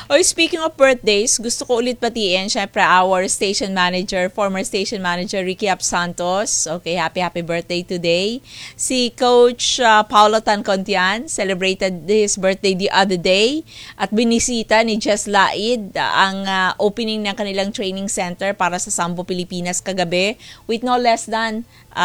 Oh, speaking of birthdays, gusto ko ulit batiin, syempre, our station manager, former station manager, Ricky Santos. Okay, happy birthday today. Si Coach Paulo Tancontian celebrated his birthday the other day at binisita ni Jess Laid ang opening ng kanilang training center para sa Sambo Pilipinas kagabi with no less than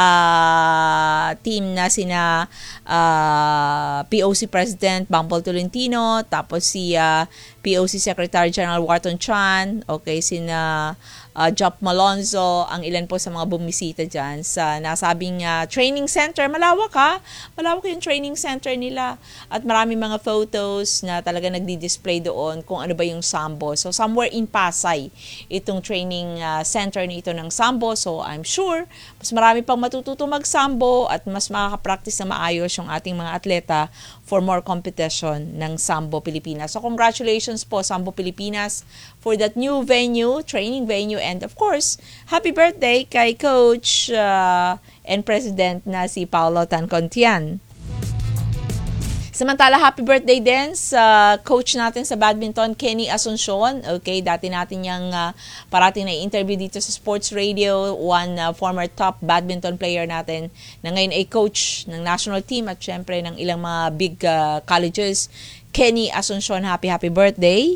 team na sina POC President Bumble Tolentino, tapos si POC Secretary General Wharton Chan, okay, sina Jop Malonzo, ang ilan po sa mga bumisita dyan sa nasabing training center. Malawak yung training center nila at marami mga photos na talaga nagdi-display doon kung ano ba yung Sambo. So somewhere in Pasay itong training center na ito ng Sambo. So I'm sure mas marami pang matututo mag-Sambo at mas makaka-practice na maayos yung ating mga atleta for more competition ng Sambo Pilipinas. So congratulations po Sambo Pilipinas for that new venue, training venue, and of course, happy birthday kay Coach and President na si Paulo Tancontian. Samantala, happy birthday din sa coach natin sa badminton, Kenny Asuncion. Okay, dati natin yung parating na interview dito sa Sports Radio, one former top badminton player natin na ngayon ay coach ng national team at syempre ng ilang mga big colleges. Kenny Asuncion, happy birthday.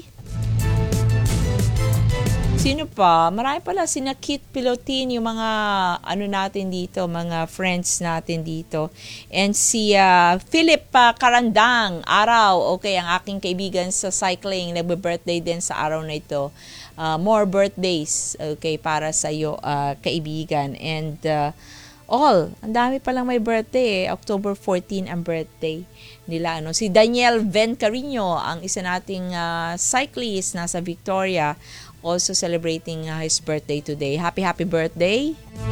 Sino pa? Marami pala, sina Kit Pilotin, yung mga natin dito, mga friends natin dito. And si Philip Karandang, araw, okay, ang aking kaibigan sa cycling, nagbe-birthday din sa araw na ito. More birthdays, okay, para sa iyo, kaibigan. And ang dami palang may birthday October 14 ang birthday nila. Si Daniel Vencarino, ang isa nating cyclist nasa Victoria, also celebrating his birthday today. Happy birthday.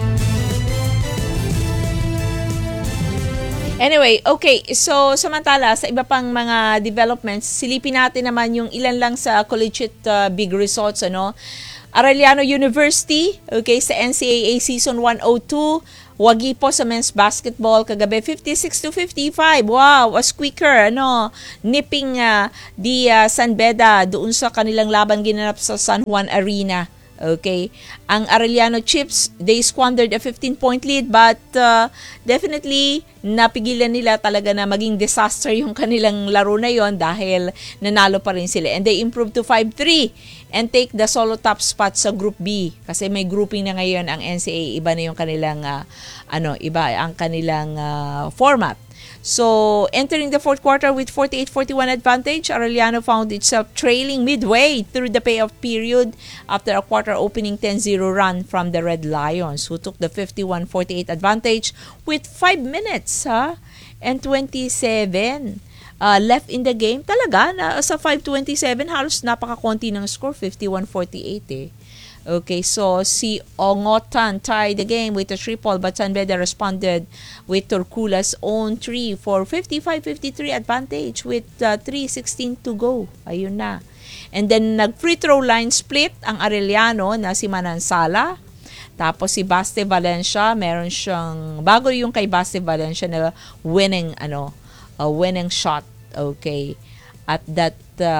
Anyway, okay. So, samantala, sa iba pang mga developments, silipin natin naman yung ilan lang sa collegiate big results, Arellano University, okay, sa NCAA Season 102, wagi po sa men's basketball kagabi 56-55. Wow, a squeaker, nipping di San Beda doon sa kanilang laban ginanap sa San Juan Arena. Okay, ang Arellano Chips, they squandered a 15-point lead but definitely napigilan nila talaga na maging disaster yung kanilang laro na yon dahil nanalo pa rin sila and they improved to 5-3 and take the solo top spot sa Group B kasi may grouping na ngayon ang NCAA, iba na yung kanilang iba ang kanilang format. So, entering the fourth quarter with 48-41 advantage, Arellano found itself trailing midway through the payoff period after a quarter opening 10-0 run from the Red Lions, who took the 51-48 advantage with 5 minutes and 27 left in the game. Talaga, sa 5:27, halos napakakonti ng score, 51-48 Okay, so si Ongotan tied the game with a triple but San Beda responded with Torcula's own 3 for 55-53 advantage with 3:16 to go. Ayun na. And then nag-free throw line split ang Arellano na si Manansala. Tapos si Baste Valencia, meron siyang bago yung kay Baste Valencia na winning shot. Okay. At that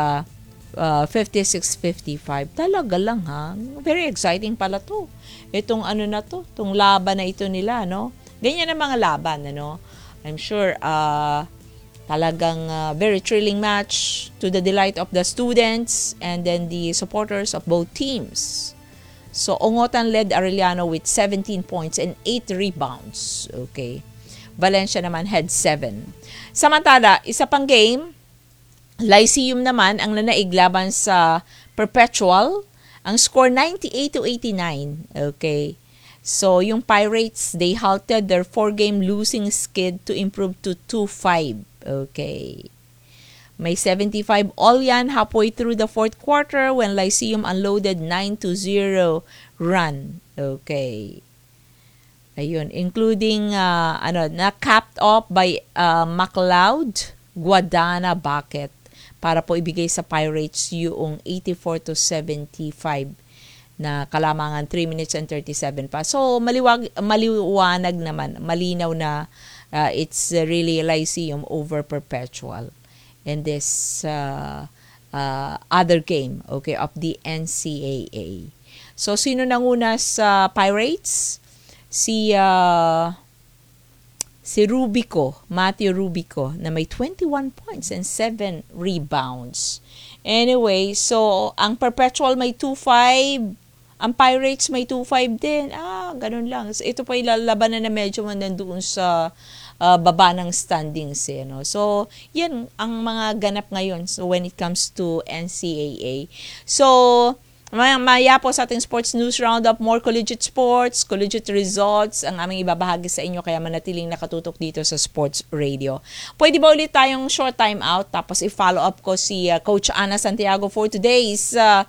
56-55. Talaga lang Very exciting pala to. Itong itong laban na ito nila, Ganyan ang mga laban, I'm sure talagang very thrilling match to the delight of the students and then the supporters of both teams. So Ongotan led Arellano with 17 points and 8 rebounds. Okay. Valencia naman had 7. Samantala, isa pang game, Lyceum naman ang nanaig laban sa Perpetual. Ang score 98-89. Okay. So, yung Pirates, they halted their 4-game losing skid to improve to 2-5. Okay. May 75 all yan halfway through the fourth quarter when Lyceum unloaded 9-0 run. Okay. Ayun, including na-capped off by McLeod Guadana Bucket para po ibigay sa Pirates yung 84-75 na kalamangan 3 minutes and 37 pa. So, maliwanag naman, malinaw na it's really Lyceum over Perpetual in this other game, okay, of the NCAA. So, sino nanguna sa Pirates? Si Rubico, Matthew Rubico, na may 21 points and 7 rebounds. Anyway, so ang Perpetual may 2-5, ang Pirates may 2-5 din. Ganun lang. So, ito pa ilalabanan na medyo nandoon sa baba ng standings. No? So, yan ang mga ganap ngayon so when it comes to NCAA. So, maya po sa ating sports news roundup, more collegiate sports, collegiate results, ang aming ibabahagi sa inyo kaya manatiling nakatutok dito sa Sports Radio. Pwede ba ulit tayong short time out tapos i-follow up ko si Coach Ana Santiago for today's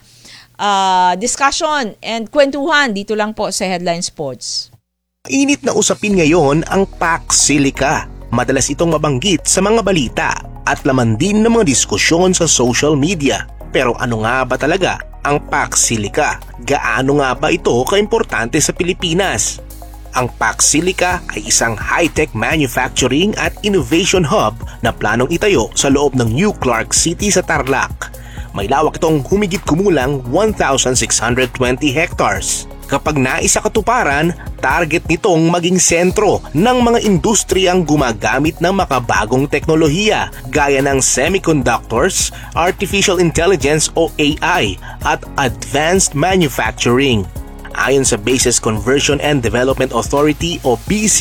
discussion and kwentuhan dito lang po sa Headline Sports. Init na usapin ngayon ang PAX Silica. Madalas itong mabanggit sa mga balita at laman din ng mga diskusyon sa social media. Pero ano nga ba talaga ang PAX Silica? Gaano nga ba ito kaimportante sa Pilipinas? Ang PAX Silica ay isang high-tech manufacturing at innovation hub na planong itayo sa loob ng New Clark City sa Tarlac. May lawak itong humigit kumulang 1,620 hectares. Kapag naisa katuparan, target nitong maging sentro ng mga industriyang gumagamit ng makabagong teknolohiya gaya ng semiconductors, artificial intelligence o AI at advanced manufacturing. Ayon sa Bases Conversion and Development Authority o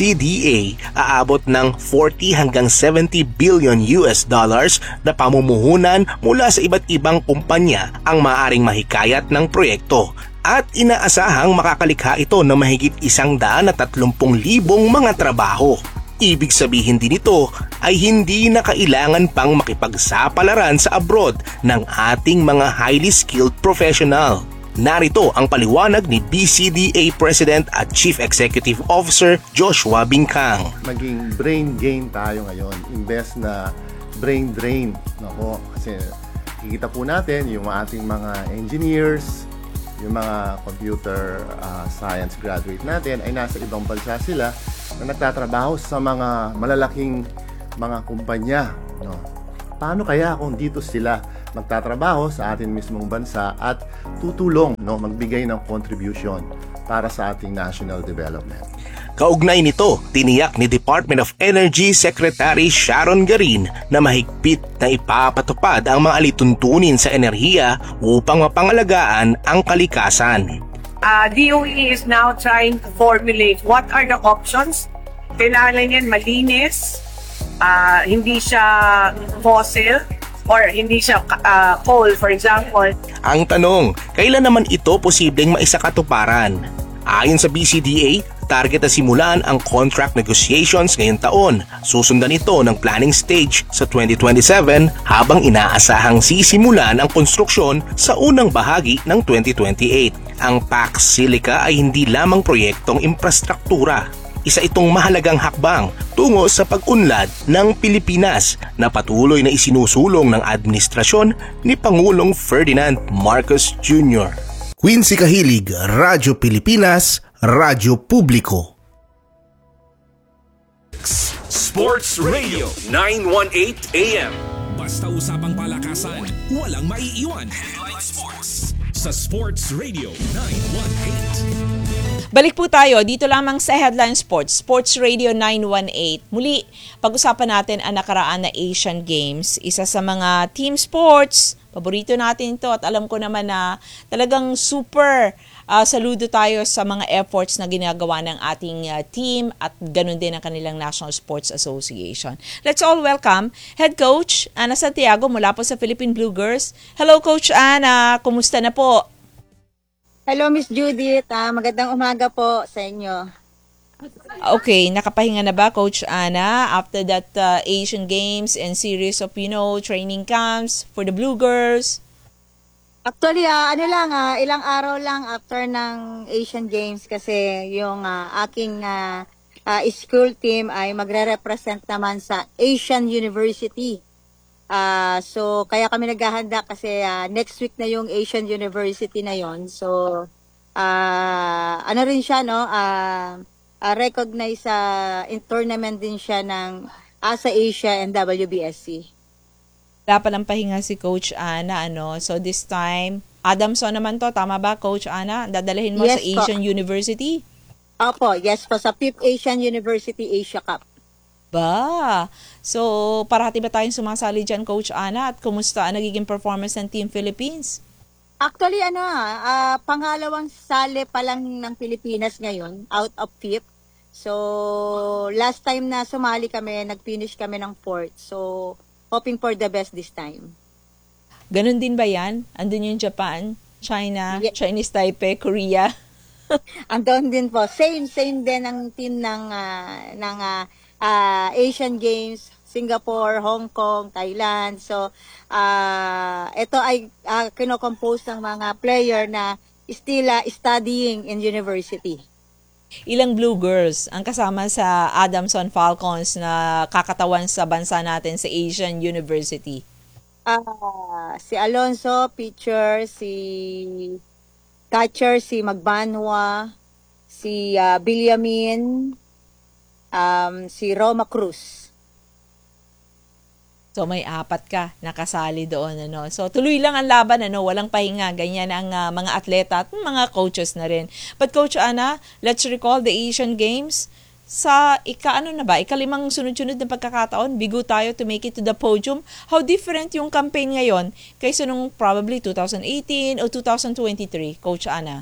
BCDA, aabot ng 40 hanggang 70 billion US dollars na pamumuhunan mula sa iba't ibang kumpanya ang maaaring mahikayat ng proyekto. At inaasahang makakalikha ito ng mahigit 130,000 mga trabaho. Ibig sabihin din ito ay hindi na kailangan pang makipagsapalaran sa abroad ng ating mga highly skilled professional. Narito ang paliwanag ni BCDA President at Chief Executive Officer Joshua Bincang. Maging brain gain tayo ngayon, imbes na brain drain. Kasi kikita po natin yung ating mga engineers, yung mga computer science graduate natin ay nasa ibang bansa sila na nagtatrabaho sa mga malalaking mga kumpanya. Paano kaya kung dito sila magtatrabaho sa ating mismong bansa at tutulong, magbigay ng contribution para sa ating national development? Kaugnay nito, tiniyak ni Department of Energy Secretary Sharon Garin na mahigpit na ipapatupad ang mga alituntunin sa enerhiya upang mapangalagaan ang kalikasan. DOE is now trying to formulate what are the options. Kailangan yan malinis, hindi siya fossil, or hindi siya coal, for example. Ang tanong, kailan naman ito posibleng maisakatuparan? Ayon sa BCDA, target na simulan ang contract negotiations ngayong taon. Susundan ito ng planning stage sa 2027 habang inaasahang sisimulan ang konstruksyon sa unang bahagi ng 2028. Ang PAX Silica ay hindi lamang proyektong infrastruktura. Isa itong mahalagang hakbang tungo sa pag-unlad ng Pilipinas na patuloy na isinusulong ng administrasyon ni Pangulong Ferdinand Marcos Jr. Quincy Kahilig, Radyo Pilipinas, Radyo Publiko. Sports Radio 918 AM. Basta usapang palakasan, walang maiiwan. Headline Sports sa Sports Radio 918. Balik po tayo dito lamang sa Headline Sports, Sports Radio 918. Muli, pag-usapan natin ang nakaraan na Asian Games. Isa sa mga team sports, paborito natin ito at alam ko naman na talagang super saludo tayo sa mga efforts na ginagawa ng ating team at ganun din ang kanilang National Sports Association. Let's all welcome Head Coach Ana Santiago mula po sa Philippine Blue Girls. Hello Coach Ana, kumusta na po? Hello, Miss Judith. Magandang umaga po sa inyo. Okay, nakapahinga na ba, Coach Ana, after that Asian Games and series of, training camps for the Blue Girls? Actually, ilang araw lang after ng Asian Games kasi yung aking school team ay magre-represent naman sa Asian University. So, kaya kami naghahanda kasi next week na yung Asian University na yon. So, ano rin siya, recognize in tournament din siya ng ASA Asia and WBSC. Wala palang pahinga si Coach Ana, ano? So this time, Adamson naman to, tama ba, Coach Ana? Dadalhin mo Yes sa po. Asian University? Opo, yes po, sa 5th Asian University Asia Cup. Ba? So, parati ba tayong sumasali dyan, Coach Ana? At kumusta ang nagiging performance ng Team Philippines? Actually, pangalawang sali pa lang ng Pilipinas ngayon, out of 5th. So, last time na sumali kami, nag-finish kami ng 4th. So, hoping for the best this time. Ganon din ba yan? Andun yung Japan, China, Ye- Chinese Taipei, Korea? Andun din po. Same din ang team ng Asian Games, Singapore, Hong Kong, Thailand. So, ito ay kinocompose ng mga player na still studying in university. Ilang Blue Girls ang kasama sa Adamson Falcons na kakatawan sa bansa natin sa Asian University? Si Alonso, pitcher, si catcher, si Magbanwa, si Biliamin, si Roma Cruz. So may 4 ka nakasali doon, ano. So tuloy lang ang laban, ano, walang pahinga. Ganyan ang mga atleta at mga coaches na rin. But Coach Ana, let's recall the Asian Games. Sa ikalimang sunod-sunod na pagkakataon, bigo tayo to make it to the podium. How different yung campaign ngayon kaysa nung probably 2018 o 2023, Coach Ana?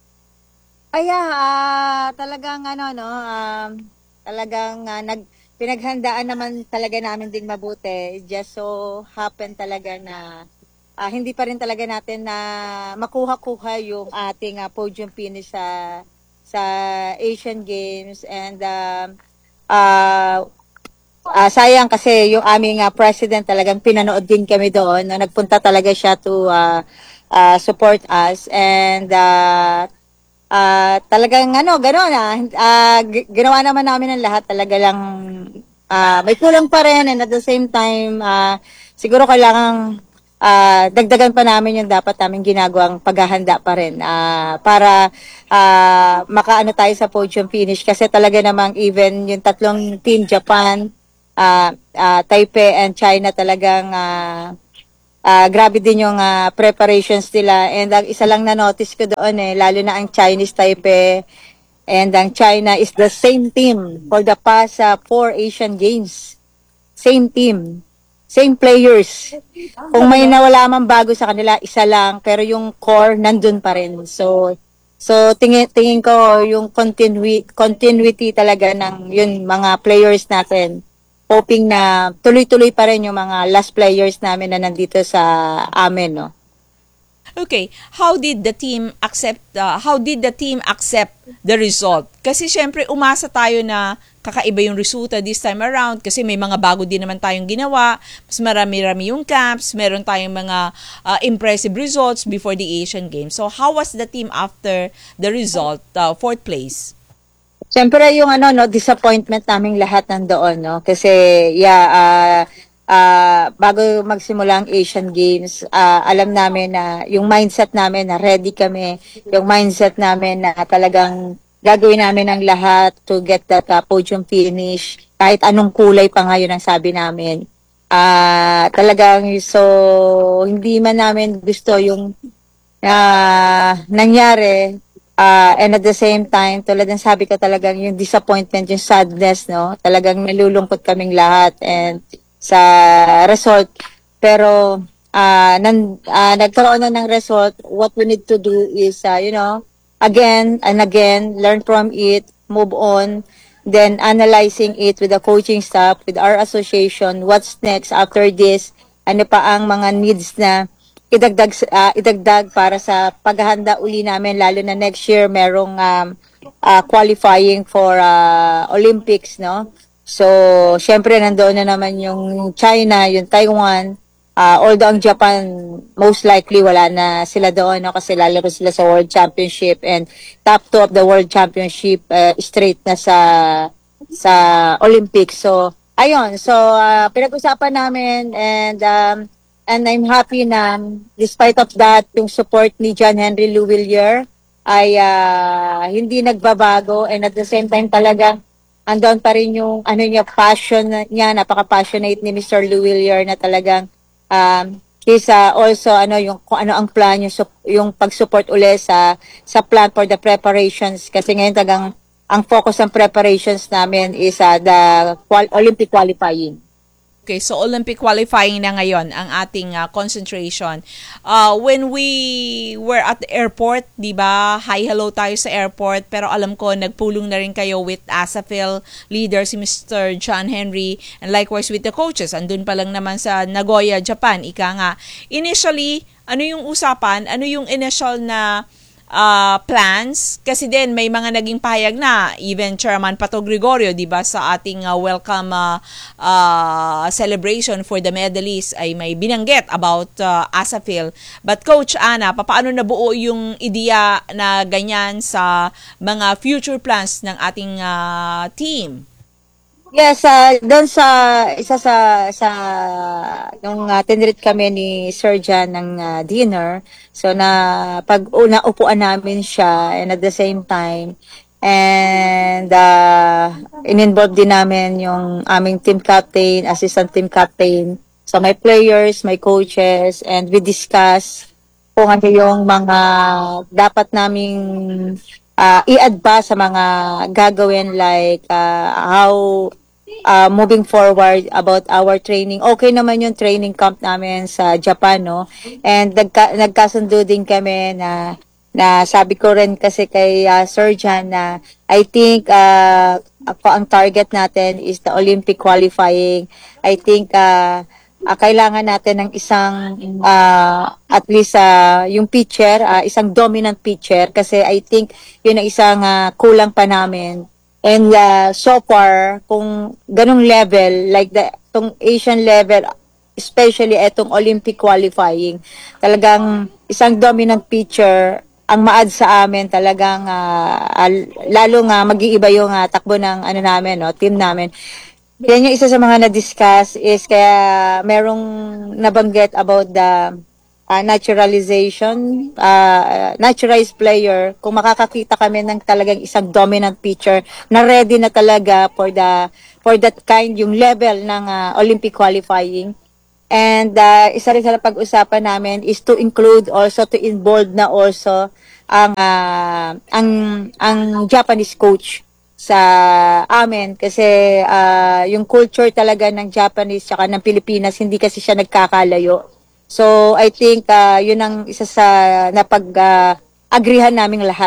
Talagang talagang pinaghandaan naman talaga namin ding mabuti. It just so happen talaga na hindi pa rin talaga natin na makuha-kuha yung ating podium finish sa Asian Games. And sayang kasi yung aming president talagang pinanood din kami doon. Nagpunta talaga siya to support us. And talagang gano'n ginawa naman namin ang lahat, talaga lang may kulang pa rin, and at the same time siguro kailangan dagdagan pa namin yung dapat namin ginagawang paghahanda pa rin para makaano tayo sa podium finish, kasi talaga namang even yung tatlong team, Japan, Taipei and China, talagang grabe din yung preparations nila. And ang isa lang na notice ko doon lalo na ang Chinese Taipei and ang China is the same team for the past 4 Asian Games. Same team. Same players. Kung may nawala man bago sa kanila, isa lang, pero yung core nandun pa rin. So tingin ko yung continuity talaga ng yun mga players natin. Hoping na tuloy-tuloy pa rin yung mga last players namin na nandito sa amin, no? Okay, how did the team accept the result? Kasi syempre umasa tayo na kakaiba yung resulta this time around kasi may mga bago din naman tayong ginawa, mas marami-rami yung camps, meron tayong mga impressive results before the Asian Games. So how was the team after the result, 4th place? Siyempre yung disappointment naming lahat nandoon, no? Kasi bago magsimula ang Asian Games, alam namin na yung mindset namin na ready kami, yung mindset namin na talagang gagawin namin ang lahat to get that podium finish, kahit anong kulay pa ngayon ang sabi namin. Talagang so hindi man namin gusto yung nangyari. And at the same time, tulad ng sabi ko, talagang yung disappointment, yung sadness, no? Talagang nalulungkot kaming lahat and sa result. Pero nagkaroon na ng result. What we need to do is, again and again, learn from it, move on, then analyzing it with the coaching staff, with our association, what's next after this, ano pa ang mga needs na idagdag para sa paghahanda uli namin, lalo na next year merong qualifying for Olympics, no? So, syempre nandoon na naman yung China, yung Taiwan, although ang Japan most likely wala na sila doon, no? Kasi lalaro sila sa World Championship and top 2 of the World Championship straight na sa Olympics. So, ayun, so pinag-usapan namin and I'm happy na despite of that, yung support ni John Henry Luwilier ay hindi nagbabago, and at the same time talaga andun pa rin yung passion niya, napaka-passionate ni Mr. Luwilier na talagang He's also yung kung ano ang plan, yung pag-support uli sa plan for the preparations, kasi ngayon tagang ang focus ng preparations namin is the Olympic qualifying. Okay, so Olympic qualifying na ngayon ang ating concentration. When we were at the airport, di ba, hi hello tayo sa airport, pero alam ko nagpulong na rin kayo with ASAFIL leader si Mr. John Henry, and likewise with the coaches. Andun pa lang naman sa Nagoya, Japan, ika nga. Initially, ano yung usapan? Ano yung initial na plans? Kasi din may mga naging pahayag na, even Chairman Pato Gregorio, di ba, sa ating welcome celebration for the medalists ay may binanggit about ASAFIL. But Coach Ana, paano nabuo yung ideya na ganyan sa mga future plans ng ating team? Yes, doon sa isa sa nung tinreat kami ni Sir John ng dinner. So na pag upuan namin siya, and at the same time, and in-involve din namin yung aming team captain, assistant team captain. So my players, my coaches, and we discuss kung ano yung mga dapat naming i-advise sa mga gagawin, like how moving forward about our training. Okay naman yung training camp namin sa Japan, no? And nagkasundo din kami na sabi ko rin kasi kay Sir John na I think ako ang target natin is the Olympic qualifying. I think kailangan natin ng isang at least yung pitcher, isang dominant pitcher, kasi I think yun ang isang kulang pa namin. And so far, kung ganong level, like itong Asian level, especially itong Olympic qualifying, talagang isang dominant pitcher ang maad sa amin, talagang lalo nga mag-iiba yung takbo ng namin, no, team namin. Yan yung isa sa mga na-discuss, is kaya merong nabanggit about the naturalization, naturalized player. Kung makakakita kami ng talagang isang dominant pitcher na ready na talaga for that kind, yung level ng Olympic qualifying. And isa rin sa pag-usapan namin is to include also, to involve na also ang Japanese coach sa amin, kasi yung culture talaga ng Japanese tsaka ng Pilipinas, hindi kasi siya nagkakalayo. So I think yun ang isa sa napag-agrihan naming lahat.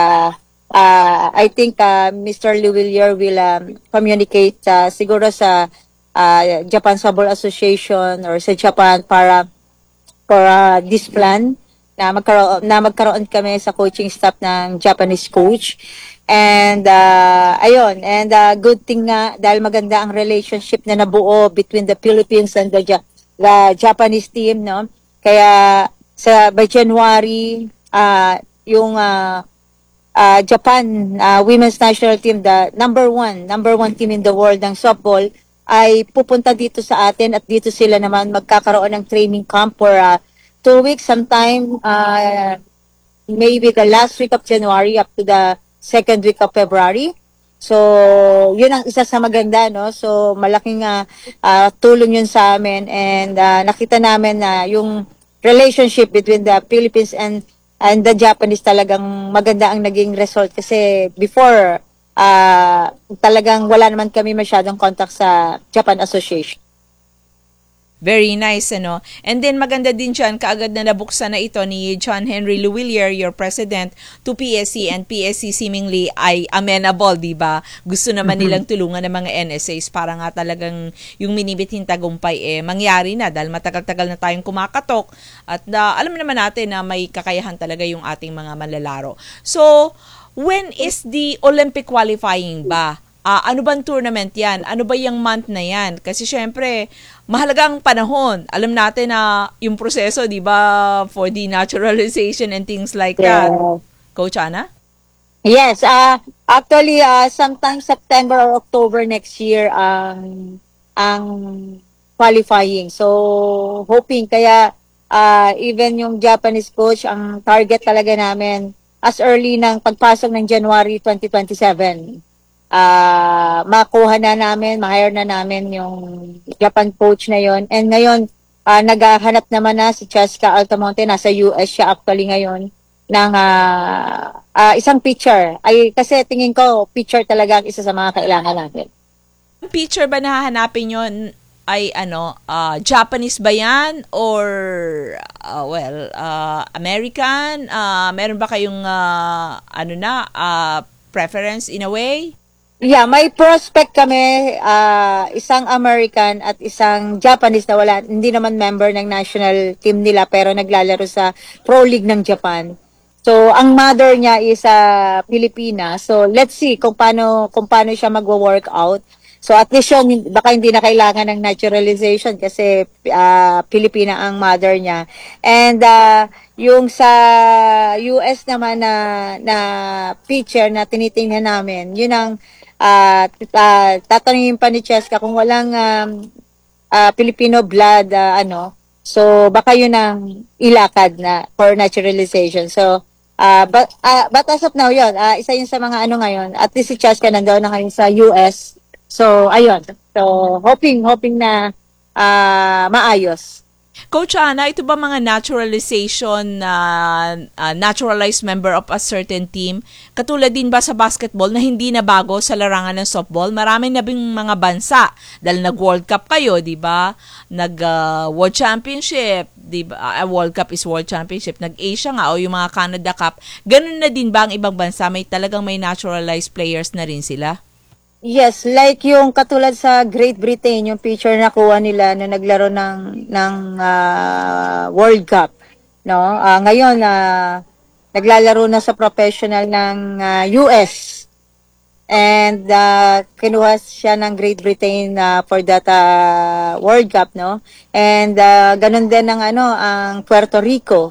I think Mr. Lewillier will communicate siguro sa Japan Softball Association or sa Japan for this plan na magkaroon kami sa coaching staff ng Japanese coach. And ayun, and good thing nga dahil maganda ang relationship na nabuo between the Philippines and the Japanese team, no? Kaya by January, yung Japan women's national team, the number one team in the world ng softball, ay pupunta dito sa atin, at dito sila naman magkakaroon ng training camp for 2 weeks, sometime maybe the last week of January up to the second week of February. So, yun ang isa sa maganda, no? So, malaking tulong yun sa amin, and nakita namin na yung relationship between the Philippines and the Japanese, talagang maganda ang naging result, kasi before talagang wala naman kami masyadong contact sa Japan Association. Very nice, ano? And then maganda din dyan, kaagad na nabuksan na ito ni John Henry Lewillier, your president, to PSC, and PSC seemingly ay amenable, di ba? Gusto naman nilang tulungan ng mga NSAs para nga talagang yung minibithin tagumpay mangyari na, dahil matagal-tagal na tayong kumakatok, at alam naman natin na may kakayahan talaga yung ating mga manlalaro. So, when is the Olympic qualifying ba? Ano bang tournament yan? Ano ba yung month na yan? Kasi syempre, mahalagang panahon. Alam natin na yung proseso, di ba, for the naturalization and things like that. Coach Ana? Yes, actually, sometime September or October next year ang qualifying. So, hoping, kaya even yung Japanese coach, ang target talaga namin as early ng pagpasok ng January 2027. Makuha na namin, ma-hire na namin yung Japan coach na yon. And ngayon, naghahanap naman na si Cheska Altamonte, nasa US siya actually ngayon, ng isang pitcher. Ay, kasi tingin ko, pitcher talaga ang isa sa mga kailangan natin. Ang picture ba na hahanapin nyo ay Japanese ba yan or American? Meron ba kayong preference in a way? Yeah, may prospect kami, isang American at isang Japanese na hindi naman member ng national team nila pero naglalaro sa Pro League ng Japan. So, ang mother niya is Pilipina. So, let's see kung paano siya magwo-workout. So, at least yun, baka hindi na kailangan ng naturalization kasi Pilipina ang mother niya. And yung sa US naman na pitcher na tinitingnan namin, yun ang tatanungin pa ni Cheska kung walang Filipino blood, so baka yun ang ilakad na for naturalization. So, but as of now, yun, isa yun sa mga ngayon, at least si Cheska nandoon na ngayon sa US. So, ayun. So, hoping na maayos. Coach Ana, ito ba mga naturalization naturalized member of a certain team? Katulad din ba sa basketball na hindi na bago sa larangan ng softball? Maraming na bing mga bansa dahil nag-World Cup kayo, di ba? Nag-World Championship, di ba? World Cup is World Championship. Nag-Asia nga o yung mga Canada Cup. Ganun na din ba ang ibang bansa? Talagang may naturalized players na rin sila? Yes, like yung katulad sa Great Britain, yung picture na kuha nila na naglaro ng World Cup, no? Ngayon naglalaro na sa professional ng US. And kinuha siya ng Great Britain for that World Cup, no? And ganun din ng ang Puerto Rico.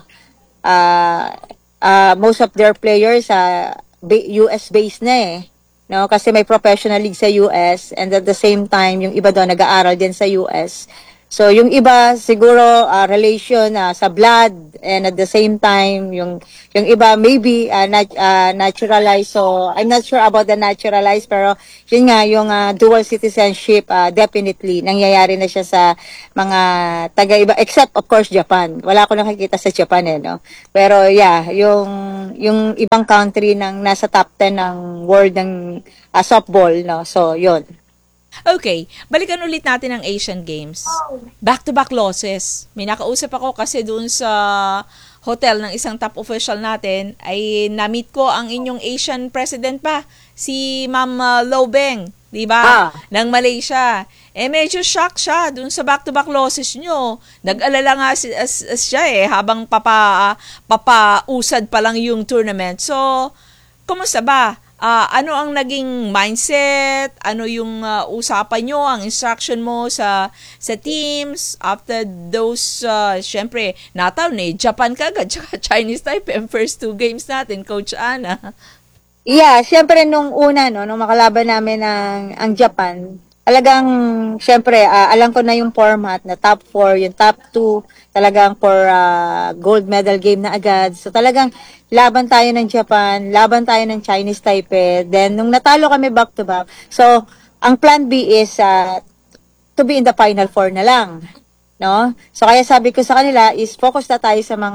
Most of their players US based na eh. No, kasi may professional league sa US and at the same time yung iba doon nag-aaral din sa US. So yung iba siguro relation sa blood and at the same time yung iba maybe naturalized. So I'm not sure about the naturalized pero yun nga yung dual citizenship definitely nangyayari na siya sa mga taga-iba except of course Japan. Wala ko nakikita sa Japan no. Pero yeah, yung ibang country nang nasa top 10 ng world ng softball no. So yun. Okay, balikan ulit natin ang Asian Games. Back-to-back losses. May nakausap ako kasi doon sa hotel ng isang top official natin ay na-meet ko ang inyong Asian president pa, si Ma'am Lo Beng, di ba? Ng Malaysia. Medyo shock siya doon sa back-to-back losses nyo. Nag-alala nga siya habang papausad pa lang yung tournament. So, kumusta ba? Ano ang naging mindset? Ano yung usapan nyo, ang instruction mo sa teams after those, syempre, nataon Japan kagad, tsaka Chinese Taipei, first 2 games natin, Coach Ana. Yeah, syempre nung una, nung makalaban namin ang Japan, talagang, syempre, alam ko na yung format na top 4, yung top 2, talagang for gold medal game na agad. So talagang laban tayo ng Japan, laban tayo ng Chinese Taipei. Then nung natalo kami back-to-back, so ang plan B is to be in the final 4 na lang. No? So kaya sabi ko sa kanila is focus na tayo sa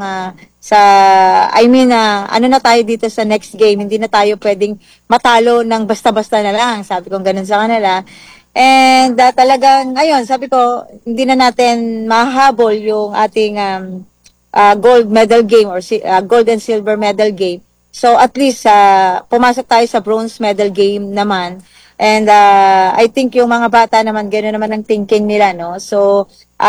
ano na tayo dito sa next game. Hindi na tayo pwedeng matalo ng basta-basta na lang. Sabi ko ganun sa kanila. And talagang, ayun, sabi ko, hindi na natin mahahabol yung ating gold medal game or gold and silver medal game. So at least pumasok tayo sa bronze medal game naman. And I think yung mga bata naman, gano'n naman ang thinking nila, no? So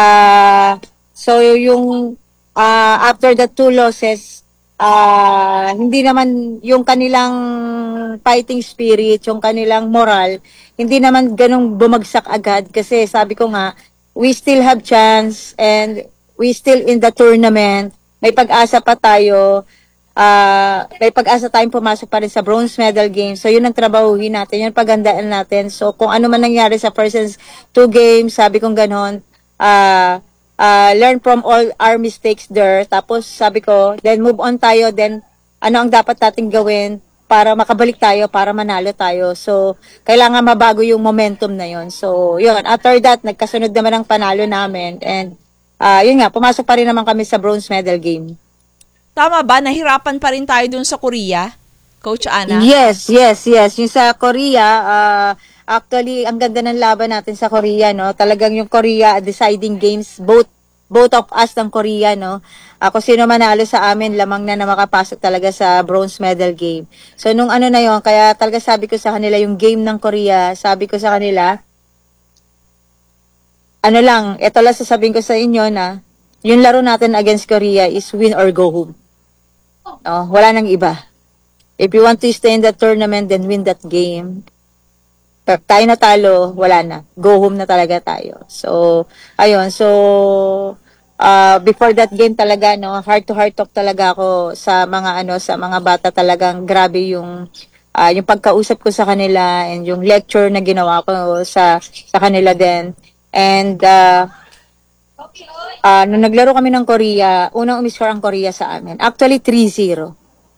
yung after the 2 losses, hindi naman yung kanilang fighting spirit, yung kanilang moral, hindi naman ganong bumagsak agad kasi sabi ko nga, we still have chance and we still in the tournament. May pag-asa pa tayo. May pag-asa tayong pumasok pa rin sa bronze medal game. So, yun ang trabahuhin natin. Yun ang pagandaan natin. So, kung ano man nangyari sa first 2 games, sabi kong ganon, learn from all our mistakes there. Tapos, sabi ko, then move on tayo. Then, ano ang dapat nating gawin para makabalik tayo, para manalo tayo. So, kailangan mabago yung momentum na yun. So, yun. After that, nagkasunod naman ang panalo namin. And, yun nga, pumasok pa rin naman kami sa bronze medal game. Tama ba? Nahirapan pa rin tayo dun sa Korea, Coach Ana? Yes. Yung sa Korea, actually, ang ganda ng laban natin sa Korea, no? Talagang yung Korea deciding games, both of us ng Korea, no? Kung sino manalo sa amin, lamang na makapasok talaga sa bronze medal game. So, nung ano na yon, kaya talaga sabi ko sa kanila, yung game ng Korea, sabi ko sa kanila, ano lang, ito lang sasabihin ko sa inyo na, yung laro natin against Korea is win or go home. Wala nang iba. If you want to stay in that tournament, then win that game. Pag tayo natalo, wala na. Go home na talaga tayo. So, ayun. So, before that game talaga, no, heart to heart talk talaga ako sa mga bata, talagang grabe yung pagkausap ko sa kanila and yung lecture na ginawa ko sa kanila din. And nung naglaro kami ng Korea, unang umiscore ang Korea sa amin. Actually 3-0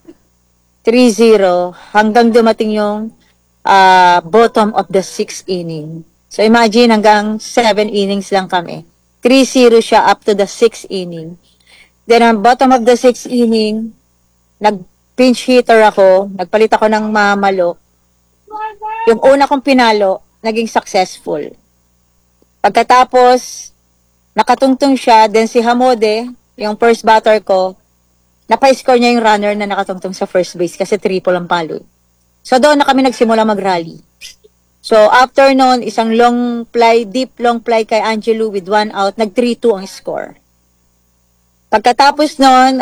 hanggang dumating yung bottom of the 6th inning. So imagine, hanggang 7 innings lang kami. 3-0 siya up to the 6th inning. Then ang bottom of the 6th inning, nag-pinch hitter ako, nagpalit ako ng mamalo. Yung una kong pinalo, naging successful. Pagkatapos, nakatungtong siya, then si Hamode, yung first batter ko, napa-score niya yung runner na nakatungtong sa first base kasi triple ang palo. So doon na kami nagsimula mag-rally. So after noon, isang deep long fly kay Angelo with 1 out, nag 3-2 ang score. Pagkatapos noon,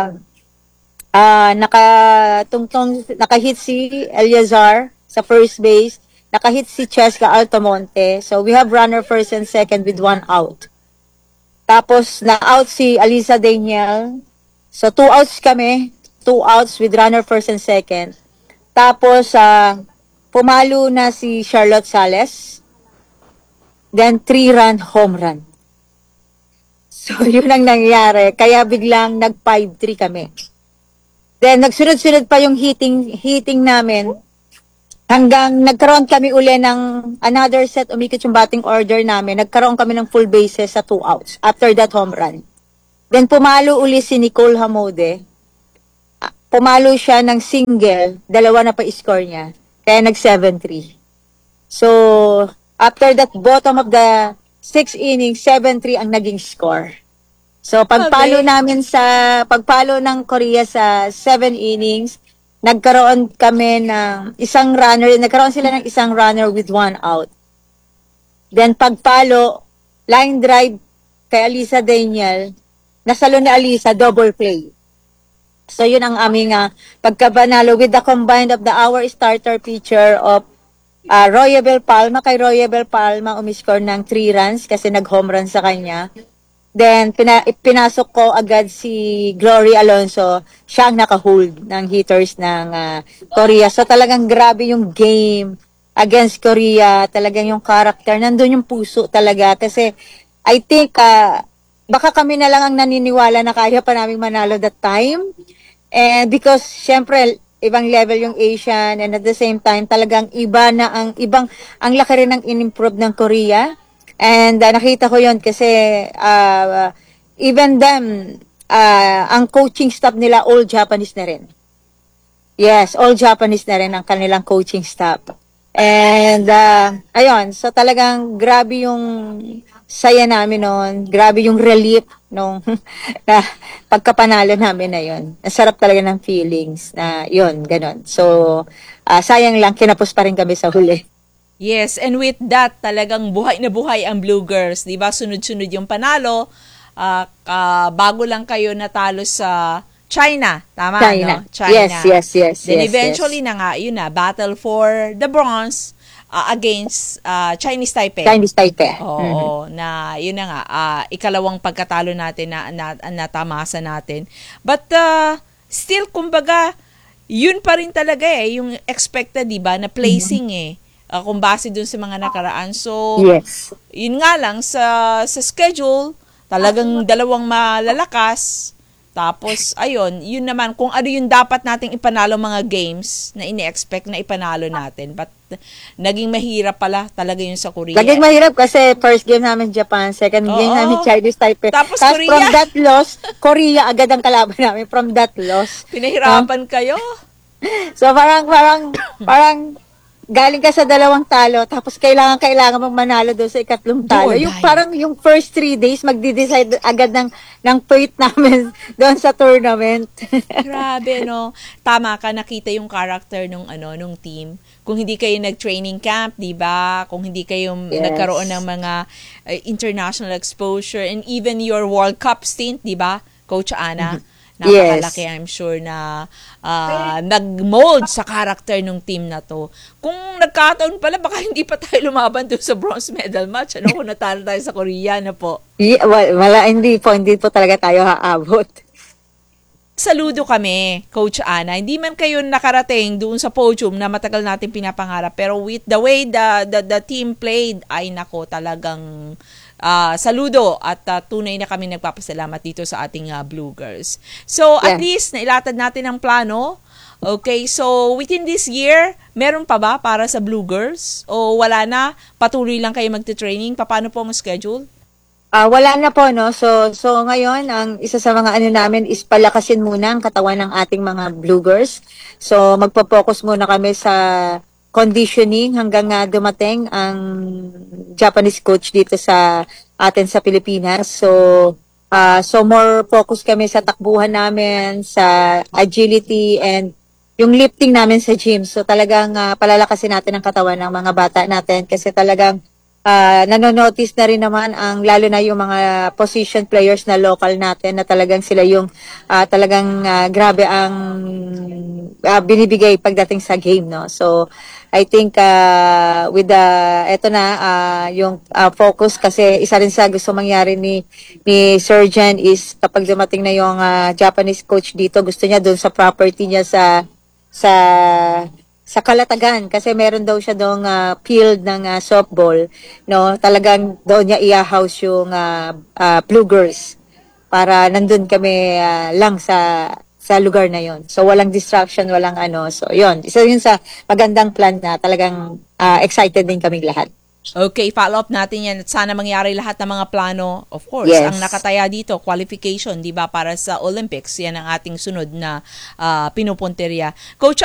nakahit si Eliazar sa first base, nakahit si Cheska Altamonte. So we have runner first and second with 1 out. Tapos na-out si Alisa Daniel. So 2 outs kami, 2 outs with runner first and second. Tapos, pumalo na si Charlotte Sales. Then, 3-run home run. So, yun ang nangyari. Kaya biglang nag-5-3 kami. Then, nagsunod-sunod pa yung hitting namin. Hanggang nagkaroon kami uli ng another set, umikot yung batting order namin. Nagkaroon kami ng full bases sa 2 outs after that home run. Then, pumalo uli si Nicole Hamode. Pumalo siya ng single, 2 na pa score niya. Kaya nag 7-3. So, after that bottom of the 6th inning, 7-3 ang naging score. So, pagpalo ng Korea sa 7 innings, nagkaroon sila ng isang runner with 1 out. Then, pagpalo, line drive kay Alisa Daniel, nasalo ni Alisa, double play. So, yun ang aming pagkabanalo with the combined of the our starter pitcher of Royabel Palma. Kay Royabel Palma, umiscore ng 3 runs kasi nag-home run sa kanya. Then, pinasok ko agad si Glory Alonso. Siya ang naka-hold ng hitters ng Korea. So, talagang grabe yung game against Korea. Talagang yung character. Nandun yung puso talaga. Kasi, I think, baka kami na lang ang naniniwala na kaya pa naming manalo that time. And because, syempre, ibang level yung Asian, and at the same time, talagang ang laki rin ng in-improve ng Korea. And nakita ko yon kasi even them, ang coaching staff nila, all Japanese na rin. Yes, all Japanese na rin ang kanilang coaching staff. And, ayun, so talagang grabe yung saya namin noon, grabe yung relief nung na pagkapanalo namin na yun. Ang sarap talaga ng feelings na yun, ganun. So, sayang lang, kinapos pa rin kami sa huli. Yes, and with that, talagang buhay na buhay ang Blue Girls. Diba? Sunod-sunod yung panalo. Bago lang kayo natalo sa China. Tama, China. No? China. Yes. Then eventually na nga, yun na, battle for the bronze against Chinese Taipei. Oo, na yun na nga, ikalawang pagkatalo natin na natamasa natin. But still, kumbaga, yun pa rin talaga yung expected, diba, na placing kung base dun sa mga nakaraan. So, yes. Yun nga lang, sa schedule, talagang dalawang malalakas, Tapos, ayun, yun naman, kung ano yung dapat nating ipanalo mga games na ini-expect na ipanalo natin. But, naging mahirap pala talaga yun sa Korea. Laging mahirap kasi first game namin Japan, second game Oo. namin Chinese Taipei. Tapos Tapos Korea. from that loss, Korea agad ang kalaban namin from that loss. Pinahirapan kayo. So parang galing ka sa dalawang talo tapos kailangan mong manalo doon sa ikatlong talo. Do or Yung die. parang yung first 3 days magde-decide agad ng fate namin doon sa tournament. Grabe, no? Tama ka, nakita yung character nung team. Kung hindi kayo nag-training camp, di ba? Kung hindi kayo Yes. nagkaroon ng mga international exposure and even your World Cup stint, di ba, Coach Ana? Napakalaki, I'm sure, na nag-mold sa character ng team na to. Kung nagkataon pala, baka hindi pa tayo lumaban doon sa bronze medal match. Ano kung natalo tayo sa Korea na po? Wala, hindi po talaga tayo haabot. Saludo kami, Coach Ana. Hindi man kayo nakarating doon sa podium na matagal natin pinapangarap, pero with the way the team played, ay nako, talagang saludo at tunay na kami nagpapasalamat dito sa ating Blue Girls. So, at least, nailatad natin ang plano. Okay, so within this year, meron pa ba para sa Blue Girls? O wala na? Patuloy lang kayo magte-training? Paano po ang schedule? Wala na po, no? So ngayon, ang isa sa mga ano namin is palakasin muna ang katawan ng ating mga Blue Girls. So magpo-focus muna kami sa conditioning hanggang dumating ang Japanese coach dito sa atin sa Pilipinas. So more focus kami sa takbuhan namin, sa agility and yung lifting namin sa gym. So talagang palalakasin natin ang katawan ng mga bata natin kasi talagang nanonotice na rin naman lalo na yung mga position players na local natin na talagang sila yung talagang grabe ang binibigay pagdating sa game, no? So I think with yung focus kasi isa rin sa gusto mangyari ni Surgeon is kapag dumating na yung Japanese coach dito, gusto niya doon sa property niya sa Kalatagan kasi meron daw siya doong field ng softball, no? Talagang doon niya i-house yung Blue Girls para nandun kami lang sa lugar na yon. So walang distraction, walang ano. So yon, isa yun sa magandang plan na talagang excited din kaming lahat. Okay, follow up natin yan at sana mangyari lahat ng mga plano. Of course, Yes. ang nakataya dito, qualification, di ba, para sa Olympics. Yan ang ating sunod na pinupunteriya. Coach